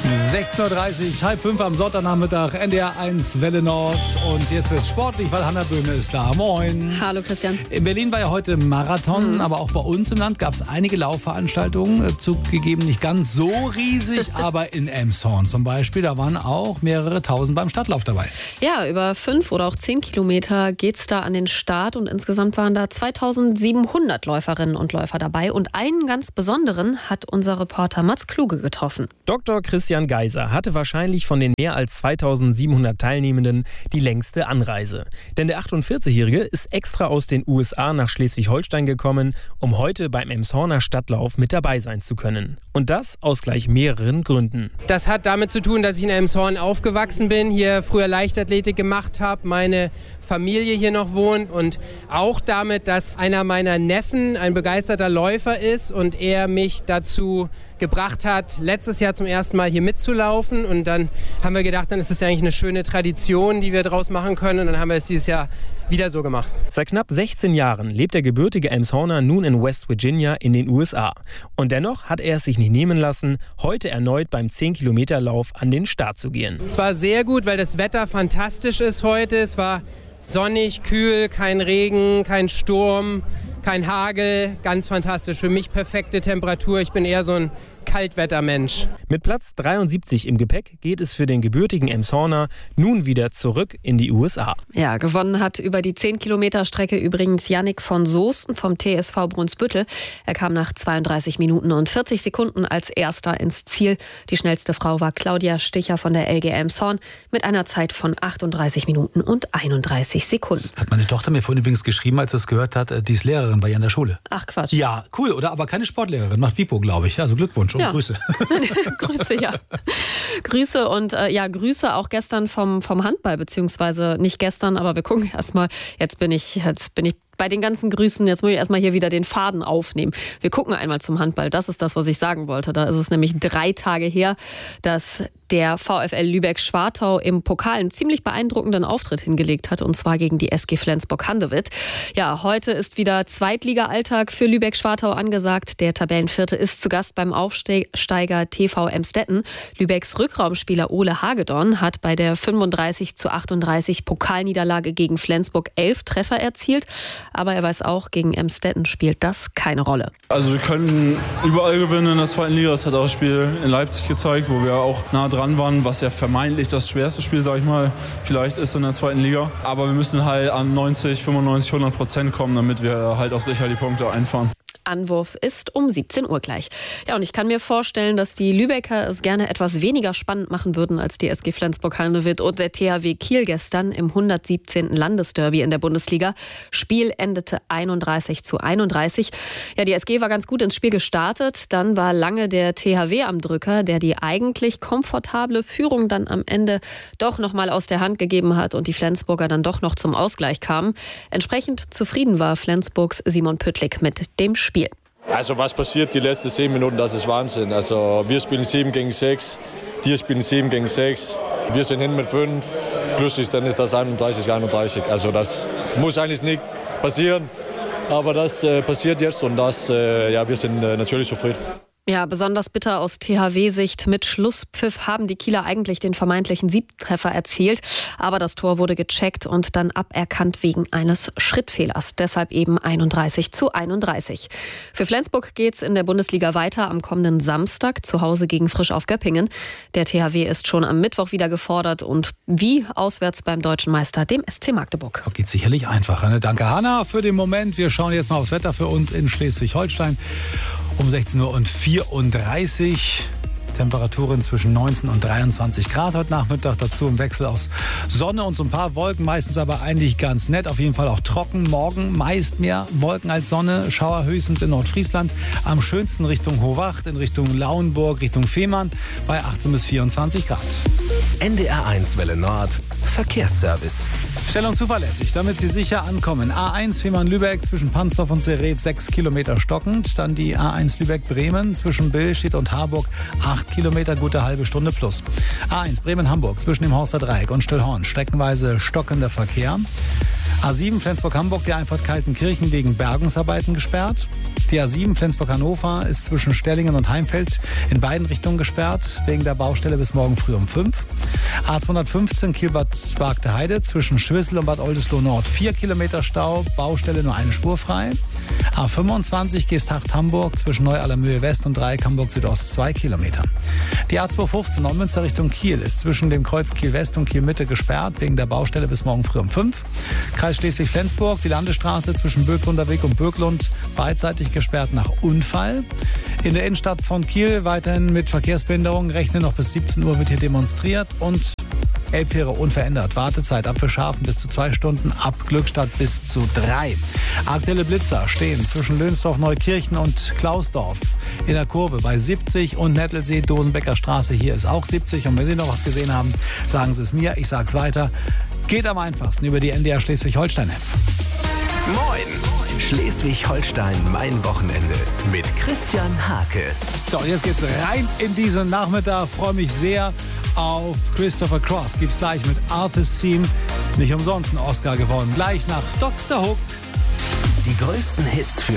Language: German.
16.30 Uhr, halb 5 am Sonntagnachmittag, NDR 1 Welle Nord. Und jetzt wird es sportlich, weil Hanna Böhme ist da. Moin. Hallo Christian. In Berlin war ja heute Marathon, aber auch bei uns im Land gab es einige Laufveranstaltungen. Zugegeben nicht ganz so riesig, aber in Elmshorn zum Beispiel, da waren auch mehrere Tausend beim Stadtlauf dabei. Ja, über 5 oder auch 10 Kilometer geht's da an den Start und insgesamt waren da 2700 Läuferinnen und Läufer dabei. Und einen ganz besonderen hat unser Reporter Mats Kluge getroffen. Dr. Christian Geiser hatte wahrscheinlich von den mehr als 2700 Teilnehmenden die längste Anreise. Denn der 48-Jährige ist extra aus den USA nach Schleswig-Holstein gekommen, um heute beim Elmshorner Stadtlauf mit dabei sein zu können. Und das aus gleich mehreren Gründen. Das hat damit zu tun, dass ich in Elmshorn aufgewachsen bin, hier früher Leichtathletik gemacht habe, meine Familie hier noch wohnt und auch damit, dass einer meiner Neffen ein begeisterter Läufer ist und er mich dazu gebracht hat, letztes Jahr zum ersten Mal hier mitzulaufen. Und dann haben wir gedacht, dann ist es ja eigentlich eine schöne Tradition, die wir daraus machen können. Und dann haben wir es dieses Jahr wieder so gemacht. Seit knapp 16 Jahren lebt der gebürtige Elmshorner nun in West Virginia in den USA. Und dennoch hat er es sich nicht nehmen lassen, heute erneut beim 10-Kilometer-Lauf an den Start zu gehen. Es war sehr gut, weil das Wetter fantastisch ist heute. Es war sonnig, kühl, kein Regen, kein Sturm, kein Hagel. Ganz fantastisch. Für mich perfekte Temperatur. Ich bin eher so ein Kaltwettermensch. Mit Platz 73 im Gepäck geht es für den gebürtigen Elmshorner nun wieder zurück in die USA. Ja, gewonnen hat über die 10-Kilometer-Strecke übrigens Yannick von Soesten vom TSV Brunsbüttel. Er kam nach 32 Minuten und 40 Sekunden als Erster ins Ziel. Die schnellste Frau war Claudia Sticher von der LG Elmshorn mit einer Zeit von 38 Minuten und 31 Sekunden. Hat meine Tochter mir vorhin übrigens geschrieben, als sie es gehört hat, die ist Lehrerin bei ihr in der Schule. Ach Quatsch. Ja, cool, oder? Aber keine Sportlehrerin, macht WIPO, glaube ich. Also Glückwunsch und Grüße. Grüße, ja. Grüße und Grüße auch gestern vom Handball, beziehungsweise nicht gestern, aber wir gucken erstmal. Jetzt bin ich bei den ganzen Grüßen, jetzt muss ich erstmal hier wieder den Faden aufnehmen. Wir gucken einmal zum Handball. Das ist das, was ich sagen wollte. Da ist es nämlich 3 Tage her, dass der VfL Lübeck-Schwartau im Pokal einen ziemlich beeindruckenden Auftritt hingelegt hat, und zwar gegen die SG Flensburg-Handewitt. Ja, heute ist wieder Zweitliga-Alltag für Lübeck-Schwartau angesagt. Der Tabellenvierte ist zu Gast beim Aufsteiger TV Emstetten. Lübecks Rückraumspieler Ole Hagedorn hat bei der 35:38 Pokalniederlage gegen Flensburg 11 Treffer erzielt. Aber er weiß auch, gegen Emstetten spielt das keine Rolle. Also wir können überall gewinnen in der zweiten Liga. Das hat auch das Spiel in Leipzig gezeigt, wo wir auch nah dran waren, was ja vermeintlich das schwerste Spiel, sag ich mal, vielleicht ist in der zweiten Liga. Aber wir müssen halt an 90, 95, 100% kommen, damit wir halt auch sicher die Punkte einfahren. Anwurf ist um 17 Uhr gleich. Ja, und ich kann mir vorstellen, dass die Lübecker es gerne etwas weniger spannend machen würden als die SG Flensburg-Handewitt und der THW Kiel gestern im 117. Landesderby in der Bundesliga. Spiel endete 31:31. Ja, die SG war ganz gut ins Spiel gestartet. Dann war lange der THW am Drücker, der die eigentlich komfortable Führung dann am Ende doch noch mal aus der Hand gegeben hat und die Flensburger dann doch noch zum Ausgleich kamen. Entsprechend zufrieden war Flensburgs Simon Püttlik mit dem Spiel. Also was passiert die letzten 10 Minuten, das ist Wahnsinn. Also wir spielen 7 gegen 6, die spielen 7 gegen 6. Wir sind hin mit 5, plötzlich dann ist das 31:31. Also das muss eigentlich nicht passieren, aber das passiert jetzt und wir sind natürlich zufrieden. Ja, besonders bitter aus THW-Sicht. Mit Schlusspfiff haben die Kieler eigentlich den vermeintlichen Siegtreffer erzielt. Aber das Tor wurde gecheckt und dann aberkannt wegen eines Schrittfehlers. Deshalb eben 31:31. Für Flensburg geht's in der Bundesliga weiter am kommenden Samstag zu Hause gegen Frisch auf Göppingen. Der THW ist schon am Mittwoch wieder gefordert und wie auswärts beim deutschen Meister, dem SC Magdeburg. Das geht sicherlich einfacher. Ne? Danke, Hanna, für den Moment. Wir schauen jetzt mal aufs Wetter für uns in Schleswig-Holstein. Um 16:34 Uhr. Temperaturen zwischen 19 und 23 Grad heute Nachmittag. Dazu im Wechsel aus Sonne und so ein paar Wolken. Meistens aber eigentlich ganz nett. Auf jeden Fall auch trocken. Morgen meist mehr Wolken als Sonne. Schauer höchstens in Nordfriesland. Am schönsten Richtung Hohwacht, in Richtung Lauenburg, Richtung Fehmarn bei 18 bis 24 Grad. NDR 1 Welle Nord. Verkehrsservice. Stellung zuverlässig, damit Sie sicher ankommen. A1 Fehmarn-Lübeck zwischen Pansdorf und Serret 6 Kilometer stockend. Dann die A1 Lübeck-Bremen zwischen Billstedt und Harburg 8 Kilometer, gute halbe Stunde plus. A1 Bremen-Hamburg zwischen dem Horster Dreieck und Stillhorn streckenweise stockender Verkehr. A7 Flensburg-Hamburg, die Einfahrt Kaltenkirchen wegen Bergungsarbeiten gesperrt. Die A7 Flensburg-Hannover ist zwischen Stellingen und Heimfeld in beiden Richtungen gesperrt, wegen der Baustelle bis morgen früh um 5. A215 Kiel-Bad Bargteheide zwischen Schwissel und Bad Oldesloe Nord 4 Kilometer Stau, Baustelle nur eine Spur frei. A25 Geesthacht-Hamburg zwischen Neu-Allermühe West und Dreieck Hamburg Südost 2 Kilometer. Die A215 Neumünster Richtung Kiel ist zwischen dem Kreuz Kiel West und Kiel Mitte gesperrt, wegen der Baustelle bis morgen früh um 5. Kreis Schleswig-Flensburg, die Landesstraße zwischen Böcklunder Weg und Böcklund beidseitig gesperrt nach Unfall. In der Innenstadt von Kiel weiterhin mit Verkehrsbehinderungen. Rechnen noch bis 17 Uhr wird hier demonstriert und Elbfähre unverändert. Wartezeit ab Fischhafen bis zu 2 Stunden, ab Glückstadt bis zu 3. Aktuelle Blitzer stehen zwischen Löhnsdorf, Neukirchen und Klausdorf in der Kurve bei 70 und Nettelsee, Dosenbecker Straße. Hier ist auch 70. Und wenn Sie noch was gesehen haben, sagen Sie es mir. Ich sage es weiter. Geht am einfachsten über die NDR Schleswig-Holstein-App. Moin! Schleswig-Holstein, mein Wochenende mit Christian Hake. So, jetzt geht's rein in diesen Nachmittag. Freue mich sehr auf Christopher Cross. Gibt's gleich mit Arthur's Theme. Nicht umsonst einen Oscar gewonnen. Gleich nach Dr. Hook. Die größten Hits für